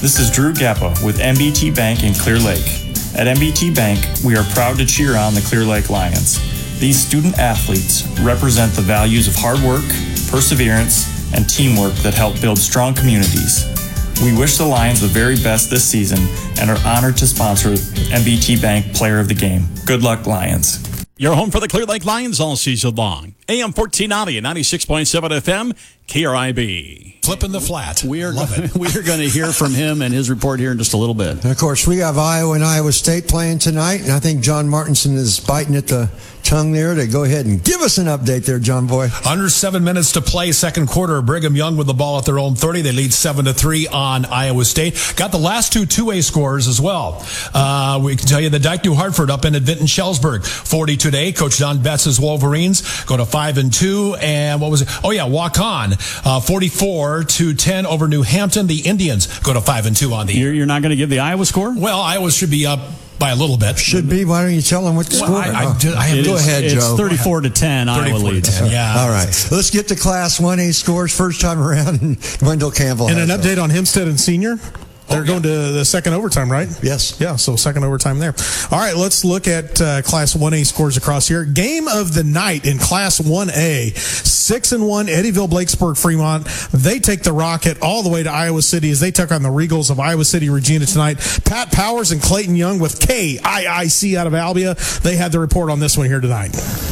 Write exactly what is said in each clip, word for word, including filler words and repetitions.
This is Drew Gappa with M B T Bank in Clear Lake. At M B T Bank, we are proud to cheer on the Clear Lake Lions. These student athletes represent the values of hard work, perseverance, and teamwork that help build strong communities. We wish the Lions the very best this season and are honored to sponsor M B T Bank Player of the Game. Good luck, Lions. Your home for the Clear Lake Lions all season long. A M fourteen ninety and ninety-six point seven F M, K R I B. Flipping the flat. We are Love it. we are going to hear from him and his report here in just a little bit. And of course, we have Iowa and Iowa State playing tonight, and I think John Martinson is biting at the tongue there to go ahead and give us an update there, John Boy. Under seven minutes to play, second quarter. Brigham Young with the ball at their own thirty. They lead seven to three on Iowa State. Got the last two two-way scores as well. Uh, we can tell you the Dyke New Hartford up in at Vinton Shellsburg, forty-two to eight. Coach Don Betts' Wolverines go to five and two. And what was it? Oh yeah, walk on, uh, forty-four to ten over New Hampton. The Indians go to five and two on the year. You're, you're not going to give the Iowa score? Well, Iowa should be up by a little bit. Should be. Why don't you tell them what the Well, score I, is? I, did- I have Go is- ahead, it's Joe. thirty-four to ten, Iowa thirty-four to leads. ten, yeah. All right. Let's get to Class one A scores first time around, and Wendell Campbell And has an those. update on Hempstead and Senior. They're Oh, going to the second overtime, right? Yes. Yeah, so second overtime there. All right, let's look at uh, Class one A scores across here. Game of the night in Class one A. Six and one, Eddyville, Blakesburg, Fremont. They take the Rocket all the way to Iowa City as they took on the Regals of Iowa City, Regina tonight. Pat Powers and Clayton Young with K I I C out of Albia. They had the report on this one here tonight.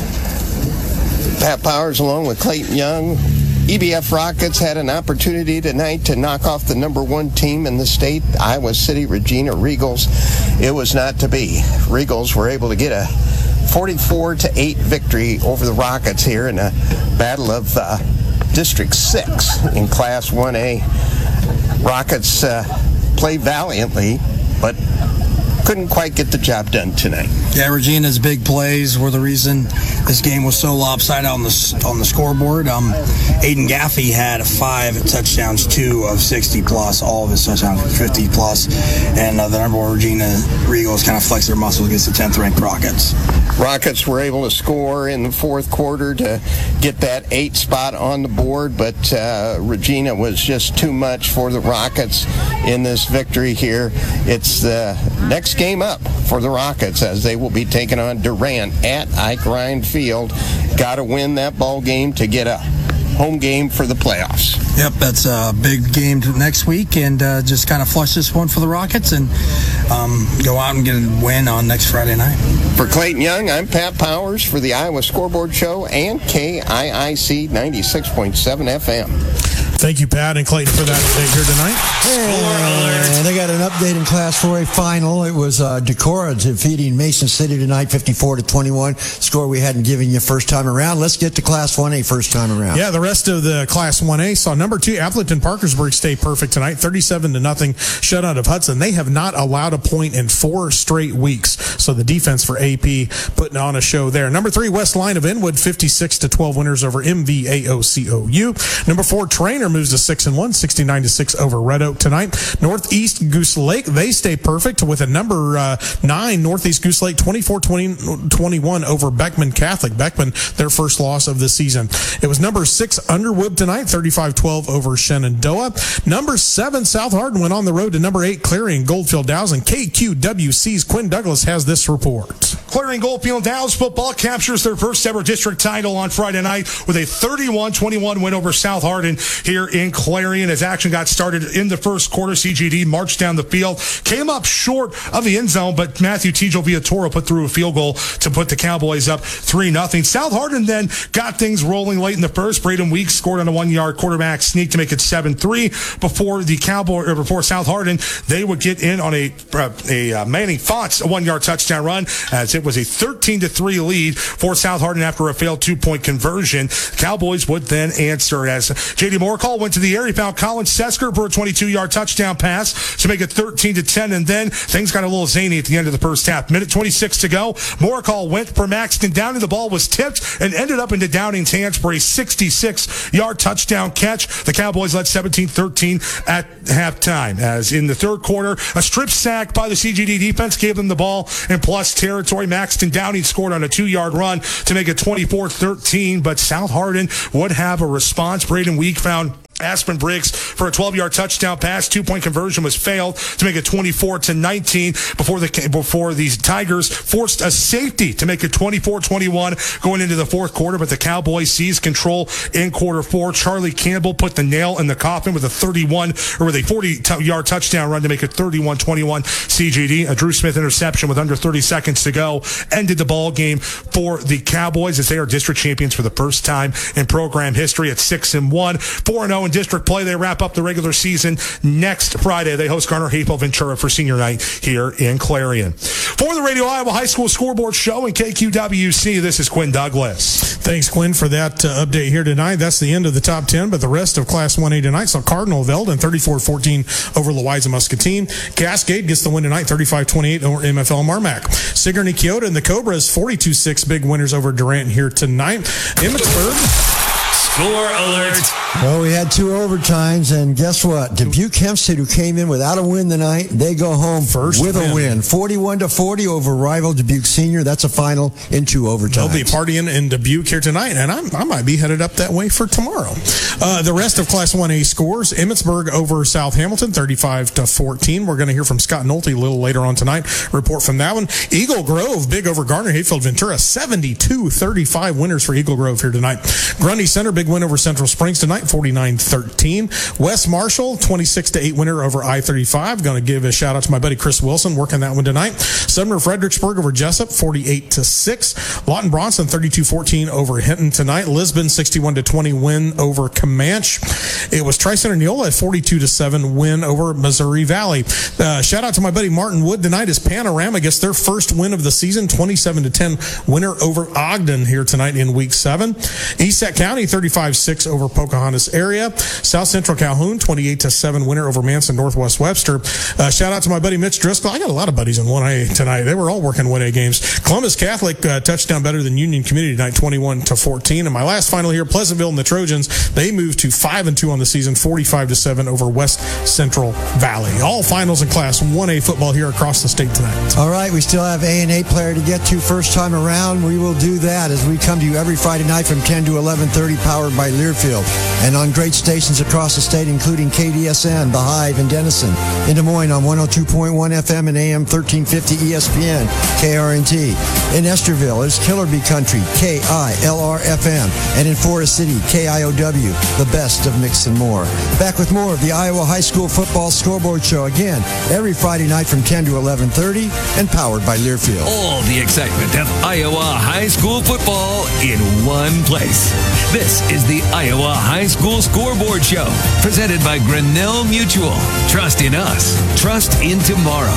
Pat Powers along with Clayton Young. E B F Rockets had an opportunity tonight to knock off the number one team in the state, Iowa City Regina Regals. It was not to be. Regals were able to get a forty-four to eight victory over the Rockets here in a battle of uh, District six in Class one A. Rockets uh, played valiantly, but couldn't quite get the job done tonight. Yeah, Regina's big plays were the reason this game was so lopsided on the on the scoreboard. Um, Aiden Gaffey had five touchdowns, two of sixty plus, all of his touchdowns were fifty plus, and uh, the number one Regina Regals kind of flexed their muscles against the tenth ranked Rockets. Rockets were able to score in the fourth quarter to get that eight spot on the board, but uh, Regina was just too much for the Rockets in this victory here. It's the next game up for the Rockets as they will be taking on Durant at Ike Ryan Field. Got to win that ball game to get a home game for the playoffs. Yep, that's a big game to next week, and uh, just kind of flush this one for the Rockets and um, go out and get a win on next Friday night. For Clayton Young, I'm Pat Powers for the Iowa Scoreboard Show and K I I C ninety-six point seven F M. Thank you, Pat and Clayton, for that update here tonight. And they got an update in Class four A final. It was uh, Decorah defeating Mason City tonight, fifty-four to twenty-one. Score we hadn't given you first time around. Let's get to Class one A first time around. Yeah, the rest of the Class one A saw number two, Appleton Parkersburg stay perfect tonight, thirty-seven to nothing shutout of Hudson. They have not allowed a point in four straight weeks. So the defense for A P putting on a show there. Number three, West Line of Inwood, fifty-six to twelve winners over M V A O C O U. Number four, Trainer moves to six and one, sixty-nine to six over Red Oak tonight. Northeast Goose Lake, they stay perfect with a number uh, nine, Northeast Goose Lake, twenty-four twenty-one over Beckman Catholic. Beckman, their first loss of the season. It was number six, Underwood tonight, thirty-five twelve over Shenandoah. Number seven, South Hardin went on the road to number eight, Clarion Goldfield Dowsing. K Q W C's Quinn Douglas has this report. Clarion Goldfield Downs football captures their first ever district title on Friday night with a thirty-one twenty-one win over South Hardin here in Clarion. As action got started in the first quarter, C G D marched down the field, came up short of the end zone, but Matthew Tijo Villatoro put through a field goal to put the Cowboys up three nothing. South Hardin then got things rolling late in the first. Braden Weeks scored on a one-yard quarterback sneak to make it seven three before the Cowboy or before South Hardin they would get in on a uh, a uh, Manning Fonts a one-yard touchdown run as it was a thirteen to three lead for South Hardin after a failed two-point conversion. Cowboys would then answer as J D Moorcall went to the air. He found Colin Sesker for a twenty-two-yard touchdown pass to make it thirteen to ten, and then things got a little zany at the end of the first half. Minute twenty-six to go. Moorcall went for Maxton Downing. The ball was tipped and ended up into Downing's hands for a sixty-six-yard touchdown catch. The Cowboys led seventeen thirteen at halftime. As in the third quarter, a strip sack by the C G D defense gave them the ball in plus territory. Maxton Downing scored on a two-yard run to make it twenty-four thirteen, but South Hardin would have a response. Braden Week found Aspen Briggs for a twelve-yard touchdown pass. Two-point conversion was failed to make it twenty-four to nineteen before the before these Tigers forced a safety to make it twenty-four twenty-one going into the fourth quarter. But the Cowboys seized control in quarter four. Charlie Campbell put the nail in the coffin with a thirty-one or with a forty-yard touchdown run to make it thirty-one twenty-one C G D. A Drew Smith interception with under thirty seconds to go ended the ball game for the Cowboys as they are district champions for the first time in program history at six and one, four and oh in district play. They wrap up the regular season next Friday. They host Garner Hapeville Ventura for senior night here in Clarion. For the Radio Iowa High School Scoreboard Show and K Q W C, this is Quinn Douglas. Thanks, Quinn, for that uh, update here tonight. That's the end of the top ten, but the rest of Class one A tonight saw Cardinal Veldon thirty-four fourteen over Louisa Muscatine. Cascade gets the win tonight, thirty-five twenty-eight over M F L Marmac. Sigourney Keota and the Cobras, forty-two six big winners over Durant here tonight. Emmitsburg. Score alert. Well, we had two overtimes, and guess what? Dubuque Hempstead, who came in without a win tonight, they go home First with win. a win. forty-one to forty over rival Dubuque Senior. That's a final in two overtimes. They'll be partying in Dubuque here tonight, and I'm, I might be headed up that way for tomorrow. Uh, the rest of Class one A scores, Emmitsburg over South Hamilton, thirty-five to fourteen. We're going to hear from Scott Nolte a little later on tonight. Report from that one. Eagle Grove, big over Garner Hayfield Ventura, seventy-two thirty-five winners for Eagle Grove here tonight. Grundy Center, big win over Central Springs tonight, forty-nine thirteen. West Marshall, twenty-six to eight winner over I thirty-five. Going to give a shout out to my buddy Chris Wilson working that one tonight. Sumner Fredericksburg over Jessup, forty-eight to six. Lawton Bronson, thirty-two fourteen over Hinton tonight. Lisbon, sixty-one to twenty win over Comanche. It was Tri-Center Neola, forty-two to seven win over Missouri Valley. Uh, shout out to my buddy Martin Wood tonight as Panorama gets their first win of the season, twenty-seven to ten winner over Ogden here tonight in week seven. East County, thirty-five six over Pocahontas area. South Central Calhoun, twenty-eight to seven winner over Manson Northwest Webster. Uh, shout out to my buddy Mitch Driscoll. I got a lot of buddies in one A tonight. They were all working one A games. Columbus Catholic uh, touchdown better than Union Community tonight, twenty-one to fourteen. And my last final here, Pleasantville and the Trojans, they moved to five and two on the season, forty-five to seven over West Central Valley. All finals in Class one A football here across the state tonight. All right, we still have A and A player to get to first time around. We will do that as we come to you every Friday night from ten to eleven thirty, powered by Learfield, and on great stations across the state, including K D S N, The Hive in Denison, in Des Moines on one oh two point one F M and A M thirteen fifty E S P N, K R N T. In Esterville, it's Killerby Country, K I L R F M, and in Forest City, K I O W, the best of mix and more. Back with more of the Iowa High School Football Scoreboard Show, again, every Friday night from ten to eleven thirty, and powered by Learfield. All the excitement of Iowa High School football in one place. This is the Iowa High School Scoreboard Show, presented by Grinnell Mutual. Trust in us. Trust in tomorrow.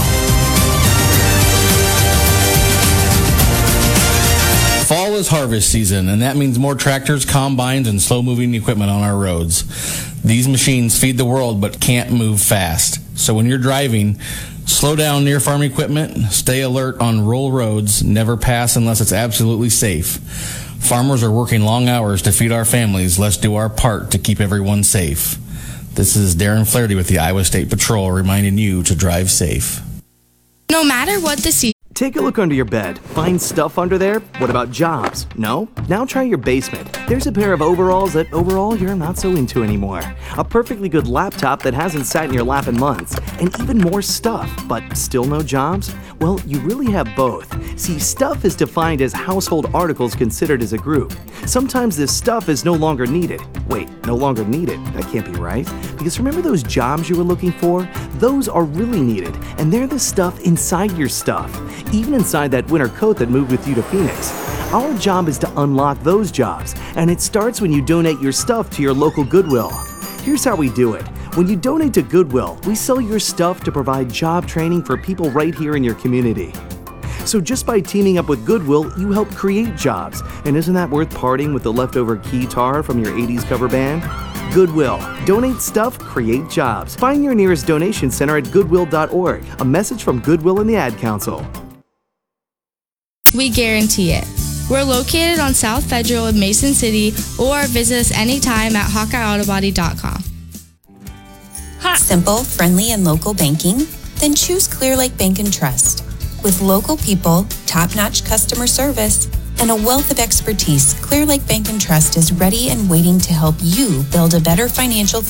Fall is harvest season, and that means more tractors, combines, and slow-moving equipment on our roads. These machines feed the world but can't move fast. So when you're driving, slow down near farm equipment, stay alert on rural roads, never pass unless it's absolutely safe. Farmers are working long hours to feed our families. Let's do our part to keep everyone safe. This is Darren Flaherty with the Iowa State Patrol reminding you to drive safe. No matter what the season. Take a look under your bed. Find stuff under there? What about jobs? No? Now try your basement. There's a pair of overalls that overall you're not so into anymore. A perfectly good laptop that hasn't sat in your lap in months. And even more stuff, but still no jobs? Well, you really have both. See, stuff is defined as household articles considered as a group. Sometimes this stuff is no longer needed. Wait, no longer needed? That can't be right. Because remember those jobs you were looking for? Those are really needed, and they're the stuff inside your stuff. Even inside that winter coat that moved with you to Phoenix. Our job is to unlock those jobs, and it starts when you donate your stuff to your local Goodwill. Here's how we do it. When you donate to Goodwill, we sell your stuff to provide job training for people right here in your community. So just by teaming up with Goodwill, you help create jobs. And isn't that worth parting with the leftover keytar from your eighties cover band? Goodwill. Donate stuff, create jobs. Find your nearest donation center at goodwill dot org. A message from Goodwill and the Ad Council. We guarantee it. We're located on South Federal in Mason City, or visit us anytime at hawkeye auto body dot com. Simple, friendly, and local banking? Then choose Clear Lake Bank and Trust. With local people, top-notch customer service, and a wealth of expertise, Clear Lake Bank and Trust is ready and waiting to help you build a better financial